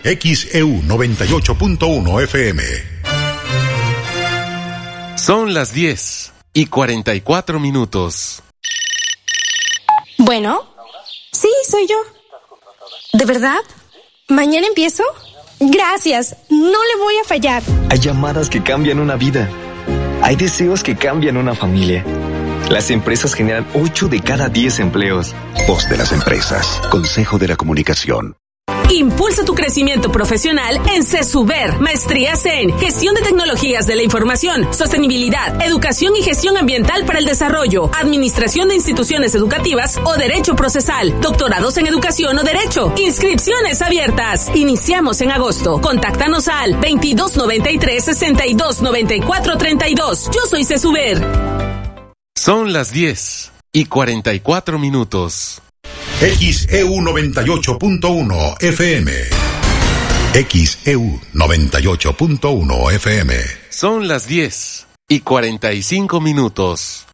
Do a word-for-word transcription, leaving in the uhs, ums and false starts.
X E U noventa y ocho punto uno F M. Son las diez y cuarenta y cuatro minutos. Bueno, sí, soy yo. ¿De verdad? ¿Mañana empiezo? Gracias, no le voy a fallar. Hay llamadas que cambian una vida. Hay deseos que cambian una familia. Las empresas generan ocho de cada diez empleos. Voz de las empresas. Consejo de la Comunicación. Impulsa tu crecimiento profesional en CESUBER. Maestrías en Gestión de Tecnologías de la Información, Sostenibilidad, Educación y Gestión Ambiental para el Desarrollo, Administración de Instituciones Educativas o Derecho Procesal. Doctorados en Educación o Derecho. Inscripciones abiertas. Iniciamos en agosto. Contáctanos al veintidós noventa y tres, sesenta y dos noventa y cuatro treinta y dos. Yo soy CESUBER. Son las diez y cuarenta y cuatro minutos. X E U noventa y ocho punto uno F M. X E U noventa y ocho punto uno F M. Son las diez y cuarenta y cinco minutos.